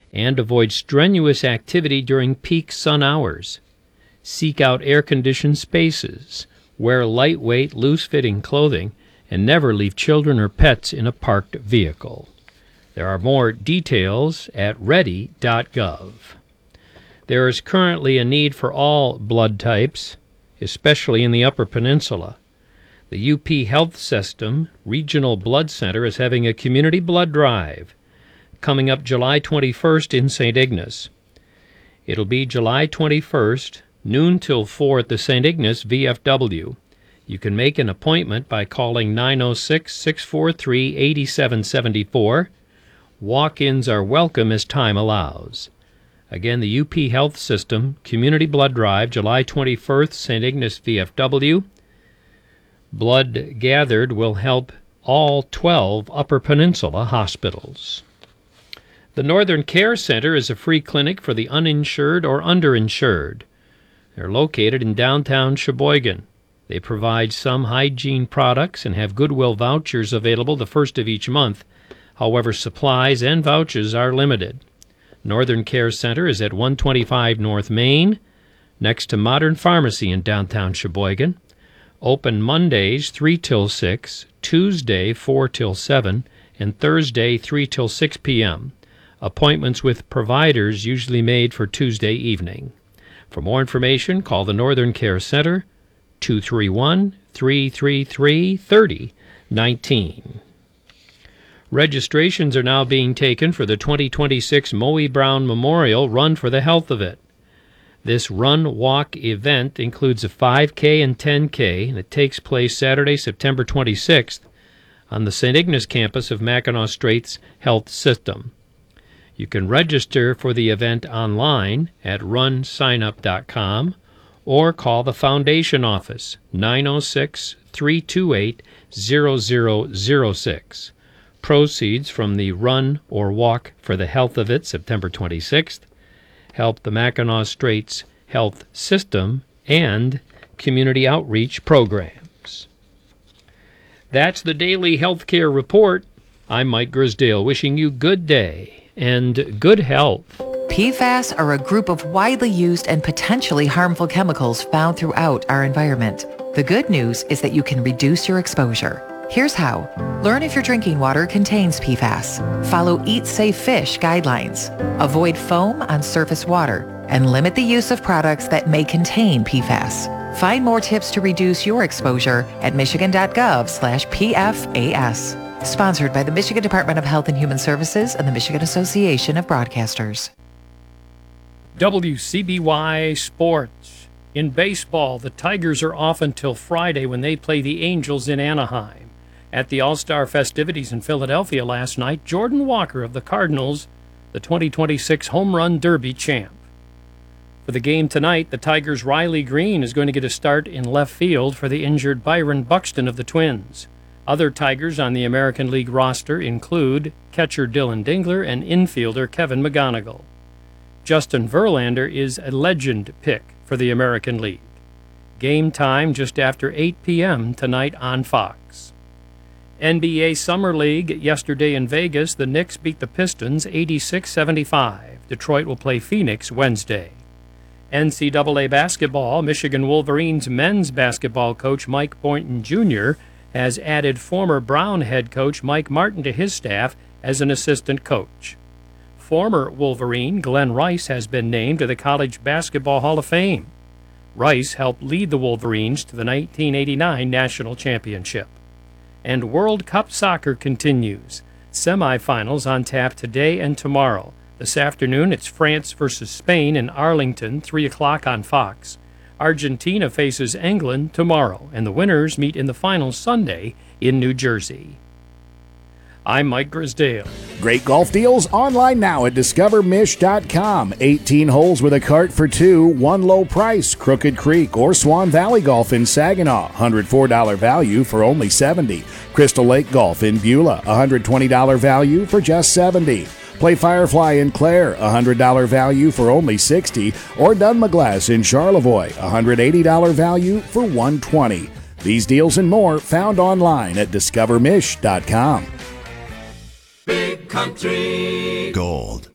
and avoid strenuous activity during peak sun hours. Seek out air-conditioned spaces, wear lightweight, loose-fitting clothing, and never leave children or pets in a parked vehicle. There are more details at ready.gov. There is currently a need for all blood types, especially in the Upper Peninsula. The UP Health System Regional Blood Center is having a community blood drive coming up July 21st in St. Ignace. It'll be July 21st, noon till 4 at the St. Ignace VFW. You can make an appointment by calling 906-643-8774. Walk-ins are welcome as time allows. Again, the UP Health System Community Blood Drive, July 21st, St. Ignace VFW. Blood gathered will help all 12 Upper Peninsula hospitals. The Northern Care Center is a free clinic for the uninsured or underinsured. They're located in downtown Sheboygan. They provide some hygiene products and have Goodwill vouchers available the first of each month. However, supplies and vouchers are limited. Northern Care Center is at 125 North Main, next to Modern Pharmacy in downtown Sheboygan. Open Mondays 3 till 6, Tuesday 4 till 7, and Thursday 3 till 6 p.m. Appointments with providers usually made for Tuesday evening. For more information, call the Northern Care Center, 231-333-3019. Registrations are now being taken for the 2026 Moe Brown Memorial Run for the Health of It. This run-walk event includes a 5K and 10K, and it takes place Saturday, September 26th on the St. Ignace campus of Mackinac Straits Health System. You can register for the event online at runsignup.com or call the Foundation office, 906-328-0006. Proceeds from the Run or Walk for the Health of It, September 26th, help the Mackinac Straits Health System and community outreach programs. That's the Daily Healthcare Report. I'm Mike Grisdale, wishing you good day and good health. PFAS are a group of widely used and potentially harmful chemicals found throughout our environment. The good news is that you can reduce your exposure. Here's how. Learn if your drinking water contains PFAS. Follow Eat Safe Fish guidelines. Avoid foam on surface water and limit the use of products that may contain PFAS. Find more tips to reduce your exposure at michigan.gov/PFAS. Sponsored by the Michigan Department of Health and Human Services and the Michigan Association of Broadcasters. WCBY Sports. In baseball, the Tigers are off until Friday when they play the Angels in Anaheim. At the All-Star festivities in Philadelphia last night, Jordan Walker of the Cardinals, the 2026 Home Run Derby champ. For the game tonight, the Tigers' Riley Green is going to get a start in left field for the injured Byron Buxton of the Twins. Other Tigers on the American League roster include catcher Dylan Dingler and infielder Kevin McGonigal. Justin Verlander is a legend pick for the American League. Game time just after 8 p.m. tonight on Fox. NBA Summer League yesterday in Vegas, the Knicks beat the Pistons 86-75. Detroit will play Phoenix Wednesday. NCAA basketball, Michigan Wolverines men's basketball coach Mike Boynton Jr. has added former Brown head coach Mike Martin to his staff as an assistant coach. Former Wolverine Glenn Rice has been named to the College Basketball Hall of Fame. Rice helped lead the Wolverines to the 1989 National Championship. And World Cup soccer continues. Semifinals on tap today and tomorrow. This afternoon, it's France versus Spain in Arlington, 3 o'clock on Fox. Argentina faces England tomorrow, and the winners meet in the final Sunday in New Jersey. I'm Mike Grisdale. Great golf deals online now at discovermish.com. 18 holes with a cart for two, one low price. Crooked Creek or Swan Valley Golf in Saginaw, $104 value for only $70. Crystal Lake Golf in Beulah, $120 value for just $70. Play Firefly in Clare, $100 value for only $60. Or Dunmaglass in Charlevoix, $180 value for $120. These deals and more found online at discovermish.com. Big Country Gold.